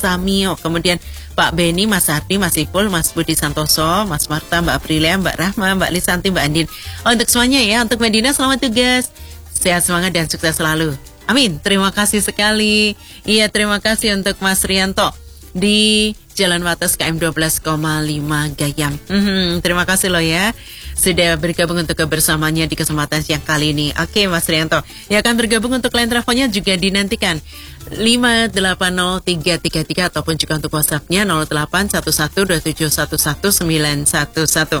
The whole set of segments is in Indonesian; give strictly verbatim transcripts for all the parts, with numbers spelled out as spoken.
Samio, kemudian Pak Beni, Mas Ardi, Mas Ipul, Mas Budi Santoso, Mas Marta, Mbak Aprilia, Mbak Rahma, Mbak Lisanti, Mbak Andin. Oh, untuk semuanya ya, untuk Mbak Dina selamat tugas. Sehat, semangat, dan sukses selalu. Amin, terima kasih sekali. Iya, terima kasih untuk Mas Rianto di Jalan Wates K M dua belas koma lima Gayam. Hmm, terima kasih loh ya, sudah bergabung untuk kebersamaannya di kesempatan siang kali ini. Oke Mas Rianto, yang akan bergabung untuk line teleponnya juga dinantikan lima delapan nol tiga tiga tiga ataupun juga untuk WhatsApp-nya nol delapan satu satu dua tujuh satu satu sembilan satu satu.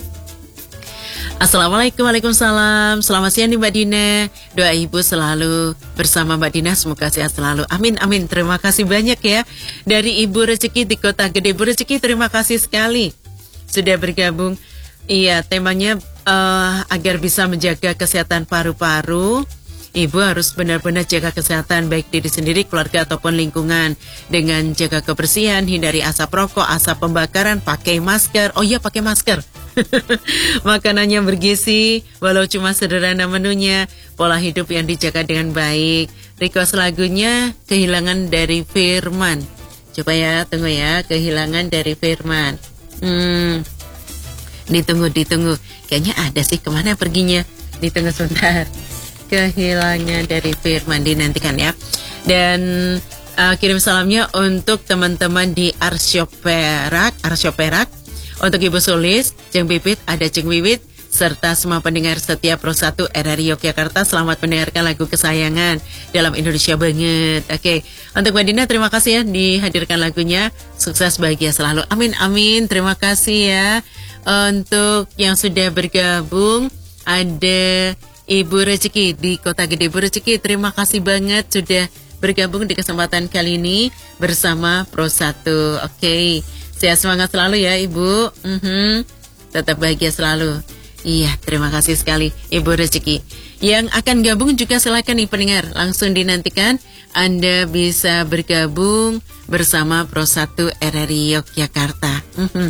Assalamualaikum, waalaikumsalam. Selamat siang nih Mbak Dina. Doa Ibu selalu bersama Mbak Dina, semoga sehat selalu. Amin, amin. Terima kasih banyak ya. Dari Ibu Rezeki di Kota Gede. Ibu Rezeki, terima kasih sekali sudah bergabung. Iya, temanya uh, agar bisa menjaga kesehatan paru-paru. Ibu harus benar-benar jaga kesehatan baik diri sendiri, keluarga ataupun lingkungan dengan jaga kebersihan, hindari asap rokok, asap pembakaran, pakai masker. Oh iya, pakai masker. Makanannya bergizi, walau cuma sederhana menunya, pola hidup yang dijaga dengan baik. Request lagunya Kehilangan dari Firman. Coba ya, tunggu ya, Kehilangan dari Firman. Hmm, ditunggu, ditunggu. Kayaknya ada sih, kemana perginya? Ditunggu sebentar. Kehilangan dari Firman, dinantikan ya. Dan uh, kirim salamnya untuk teman-teman di Arsio Perak, Arsio Perak. Untuk Ibu Sulis, Jeng Pipit, ada Jeng Wiwit, serta semua pendengar setia Pro satu R R I Yogyakarta, selamat mendengarkan lagu kesayangan dalam Indonesia banget. Oke, untuk Mbak Dina terima kasih ya dihadirkan lagunya. Sukses bahagia selalu. Amin, amin. Terima kasih ya. Untuk yang sudah bergabung, ada Ibu Rezeki di Kota Gede. Ibu Rezeki, terima kasih banget sudah bergabung di kesempatan kali ini bersama Pro satu. Oke, sehat semangat selalu ya Ibu. Mm-hmm. Tetap bahagia selalu. Iya, terima kasih sekali Ibu Rezeki. Yang akan gabung juga silakan nih pendengar, langsung dinantikan Anda bisa bergabung bersama Pro satu R R I Yogyakarta. Mm-hmm.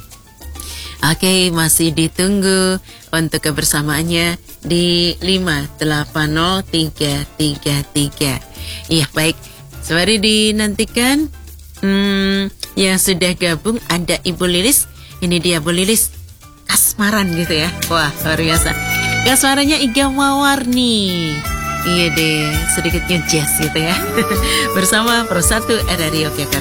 Oke, masih ditunggu untuk kebersamaannya di lima delapan nol tiga tiga tiga. Iya, baik. Sembari dinantikan, hmm, yang sudah gabung ada Ibu Lilis. Ini dia Bu Lilis, kasmaran gitu ya. Wah, luar biasa. Kasmarannya Iga Mawarni. Iya deh, sedikit ngejazz gitu ya. Bersama Pro satu R R I Yogyakarta.